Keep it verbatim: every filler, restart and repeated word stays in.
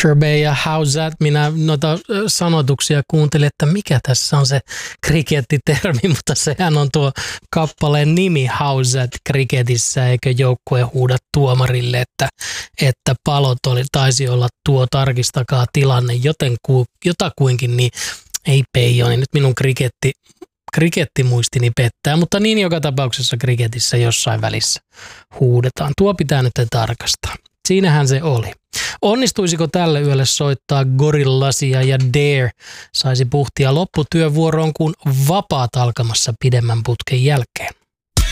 Sherbe ja how's that? Minä noita sanotuksia kuuntelin, että mikä tässä on se krikettitermi, mutta sehän on tuo kappaleen nimi How's that kriketissä, eikö joukkue huuda tuomarille, että, että palot oli, taisi olla tuo, tarkistakaa tilanne, joten ku, jotakuinkin, niin ei peijoni, nyt minun kriketti, krikettimuistini pettää, mutta niin joka tapauksessa kriketissä jossain välissä huudetaan. Tuo pitää nyt tarkastaa. Siinähän se oli. Onnistuisiko tälle yölle soittaa Gorillasia ja Dare saisi puhtia lopputyövuoroon, kun vapaat alkamassa pidemmän putken jälkeen?